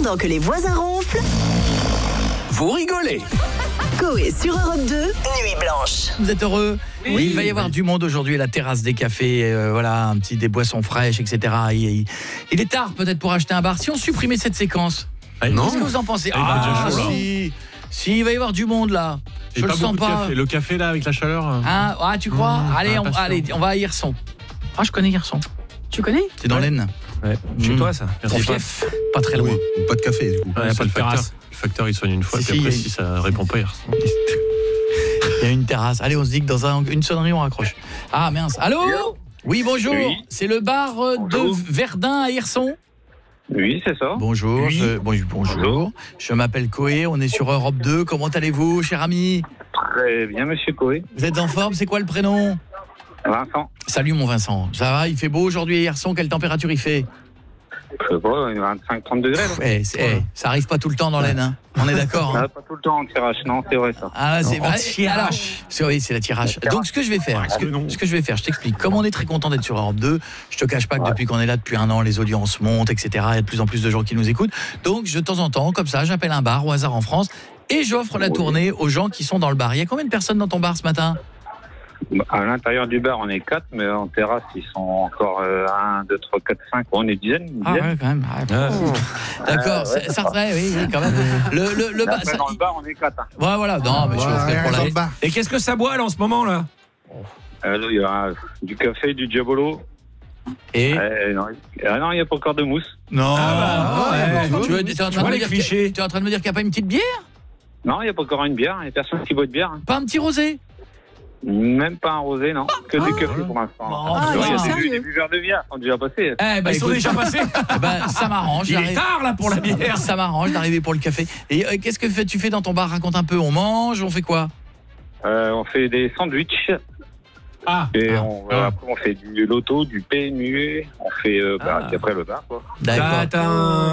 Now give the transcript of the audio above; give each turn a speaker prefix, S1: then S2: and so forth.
S1: Pendant que les voisins ronflent,
S2: Vous rigolez.
S1: Coé sur Europe 2, Nuit Blanche.
S3: Vous êtes heureux ? Oui, il va y avoir du monde aujourd'hui à la terrasse des cafés, voilà, des boissons fraîches, etc. Il est tard peut-être pour acheter un bar. Si on supprimait cette séquence, qu'est-ce que vous en pensez ? Si, il va y avoir du monde là. Je le sens pas.
S4: Le café là avec la chaleur.
S3: Tu crois ? Allez, on va à Hirson. Ah, je connais Hirson.
S5: Tu connais ?
S3: C'est dans l'Aisne.
S4: Ouais. Chez toi ça.
S3: Ton fief, pas très loin.
S6: Oui, pas de café du coup.
S4: Ouais,
S3: pas de terrasse.
S4: Le facteur il soigne une fois,
S3: Si,
S4: puis après
S3: si,
S4: si ça répond pas, il ressemble.
S3: Il y a une terrasse. Allez, on se dit que dans une sonnerie, on raccroche. Ah, mince. Allô ? Oui, bonjour.
S7: Oui.
S3: C'est le bar de Verdun à Hirson ?
S7: Oui, c'est ça.
S3: Bonjour.
S7: Oui.
S3: Bonjour. Je m'appelle Coé, on est sur Europe 2. Comment allez-vous, cher ami ?
S7: Très bien, monsieur Coé.
S3: Vous êtes en forme ? C'est quoi le prénom ?
S7: Vincent.
S3: Salut, mon Vincent. Ça va ? Il fait beau aujourd'hui à Hirson ? Quelle température il fait ?
S7: Je sais pas, 25-30 degrés. Là.
S3: Ça arrive pas tout le temps dans l'Aisne, hein. On est d'accord, hein.
S7: Pas tout le temps en tirage, non, c'est vrai ça.
S3: Ah, c'est
S4: En tirage.
S3: Oui, c'est la tirage. Donc ce que je vais faire, je t'explique. Comme on est très content d'être sur Europe 2, je te cache pas que depuis qu'on est là depuis 1 an, les audiences montent, etc. Il y a de plus en plus de gens qui nous écoutent. Donc de temps en temps, comme ça, j'appelle un bar au hasard en France et j'offre la tournée aux gens qui sont dans le bar. Il y a combien de personnes dans ton bar ce matin ?
S7: À l'intérieur du bar, on est 4, mais en terrasse, ils sont encore 1, 2, 3, 4, 5. On est dizaine.
S3: Ah ouais, quand même. D'accord, oui, quand même. Le bar,
S7: dans le bar, on est 4. Hein.
S3: Ouais, voilà. Non, mais je ferai pour la.
S2: Et qu'est-ce que ça boit là en ce moment là ?
S7: Là, il y a du café, du diabolo.
S3: Et
S7: non, il n'y a pas encore de mousse.
S3: non. Tu es en train
S2: vois
S3: de
S2: les
S3: me dire
S2: clichés.
S3: tu es en train de me dire qu'il n'y a pas une petite bière ?
S7: Non, il n'y a pas encore une bière. Il n'y a personne qui boit de bière. Hein.
S3: Pas un petit rosé ?
S7: Même pas un rosé, non. Que du café pour l'instant.
S3: Ah,
S7: Il y
S5: c'est
S7: a
S5: sérieux.
S7: des buveurs de bière qui sont déjà passés.
S2: Ils sont déjà passés.
S3: Ça m'arrange.
S2: Il est tard là pour la bière.
S3: Ça m'arrange d'arriver pour le café. Et qu'est-ce que tu fais dans ton bar ? Raconte un peu. On mange, on fait quoi ?
S7: On fait des sandwichs. Et après, on fait du loto, du PMU. On fait puis après le bar, quoi.
S3: D'accord.